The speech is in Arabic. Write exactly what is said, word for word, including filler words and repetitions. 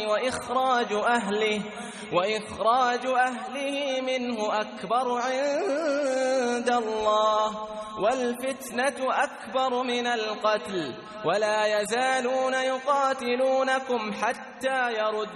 وإخراج أهله وإخراج أهله منه أكبر عند الله والفتنة أكبر من القتل ولا يزالون يقاتلونكم حتى يرد